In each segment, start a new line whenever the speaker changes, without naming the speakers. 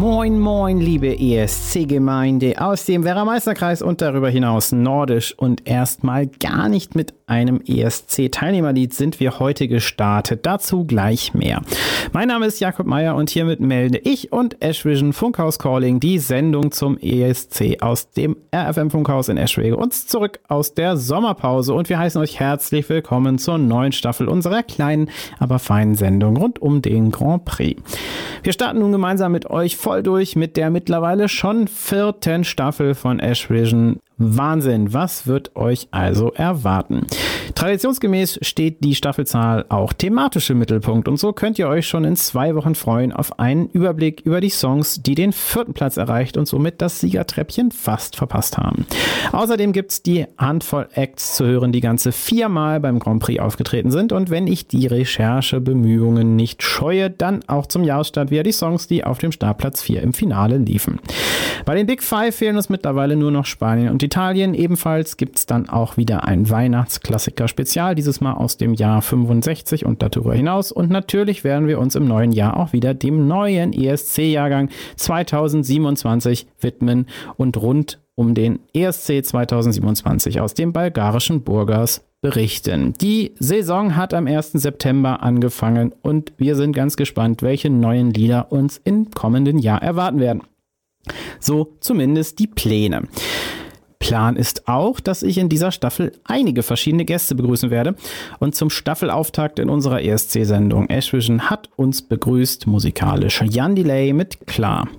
Moin, moin, liebe ESC-Gemeinde aus dem Werra-Meißner-Kreis und darüber hinaus nordisch. Und erstmal gar nicht mit einem ESC-Teilnehmerlied sind wir heute gestartet. Dazu gleich mehr. Mein Name ist Jakob Meier und hiermit melde ich und Ashvision Funkhaus Calling die Sendung zum ESC aus dem RFM Funkhaus in Eschwege uns zurück aus der Sommerpause. Und wir heißen euch herzlich willkommen zur neuen Staffel unserer kleinen, aber feinen Sendung rund um den Grand Prix. Wir starten nun gemeinsam mit euch voll durch mit der mittlerweile schon 4. Staffel von Ashvision. Wahnsinn, was wird euch also erwarten? Traditionsgemäß steht die Staffelzahl auch thematisch im Mittelpunkt und so könnt ihr euch schon in 2 Wochen freuen auf einen Überblick über die Songs, die den 4. Platz erreicht und somit das Siegertreppchen fast verpasst haben. Außerdem gibt's die Handvoll Acts zu hören, die ganze 4-mal beim Grand Prix aufgetreten sind und wenn ich die Recherchebemühungen nicht scheue, dann auch zum Jahresstart wieder die Songs, die auf dem Startplatz 4 im Finale liefen. Bei den Big Five fehlen uns mittlerweile nur noch Spanien und Italien. Ebenfalls gibt es dann auch wieder ein Weihnachtsklassiker-Spezial, dieses Mal aus dem Jahr 65 und darüber hinaus. Und natürlich werden wir uns im neuen Jahr auch wieder dem neuen ESC-Jahrgang 2027 widmen und rund um den ESC 2027 aus dem bulgarischen Burgas berichten. Die Saison hat am 1. September angefangen und wir sind ganz gespannt, welche neuen Lieder uns im kommenden Jahr erwarten werden. So zumindest die Pläne. Plan ist auch, dass ich in dieser Staffel einige verschiedene Gäste begrüßen werde. Und zum Staffelauftakt in unserer ESC-Sendung Ashvision hat uns begrüßt musikalisch Jan Delay mit Klar.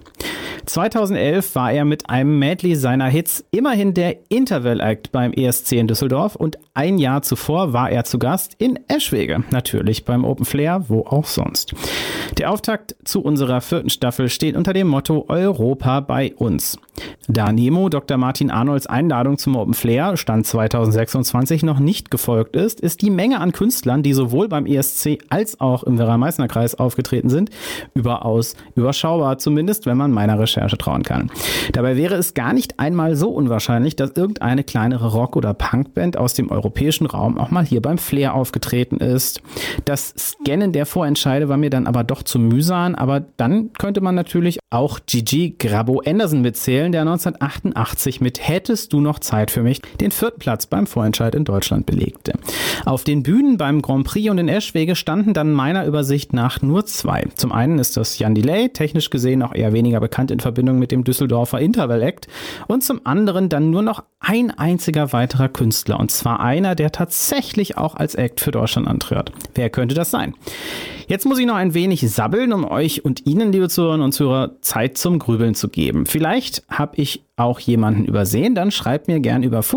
2011 war er mit einem Medley seiner Hits immerhin der Interval-Act beim ESC in Düsseldorf und ein Jahr zuvor war er zu Gast in Eschwege, natürlich beim Open Flair, wo auch sonst. Der Auftakt zu unserer 4. Staffel steht unter dem Motto Europa bei uns. Da Nemo Dr. Martin Arnolds Einladung zum Open Flair Stand 2026 noch nicht gefolgt ist, ist die Menge an Künstlern, die sowohl beim ESC als auch im Werra-Meißner-Kreis aufgetreten sind, überaus überschaubar, zumindest wenn man meiner Recherche trauen kann. Dabei wäre es gar nicht einmal so unwahrscheinlich, dass irgendeine kleinere Rock- oder Punkband aus dem europäischen Raum auch mal hier beim Flair aufgetreten ist. Das Scannen der Vorentscheide war mir dann aber doch zu mühsam, aber dann könnte man natürlich auch Gigi Grabo Anderson mitzählen, der 1988 mit Hättest du noch Zeit für mich den 4. Platz beim Vorentscheid in Deutschland belegte. Auf den Bühnen beim Grand Prix und in Eschwege standen dann meiner Übersicht nach nur 2. Zum einen ist das Jan Delay, technisch gesehen auch eher weniger bekannt in Verbindung mit dem Düsseldorfer Interval Act und zum anderen dann nur noch ein einziger weiterer Künstler und zwar einer, der tatsächlich auch als Act für Deutschland antritt. Wer könnte das sein? Jetzt muss ich noch ein wenig sabbeln, um euch und Ihnen, liebe Zuhörerinnen und Zuhörer, Zeit zum Grübeln zu geben. Vielleicht habe ich auch jemanden übersehen, dann schreibt mir gern über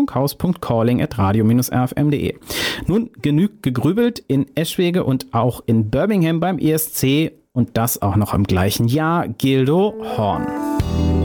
funkhaus.calling@radio-rfm.de. Nun genügt gegrübelt in Eschwege und auch in Birmingham beim ESC und das auch noch im gleichen Jahr. Gildo Horn.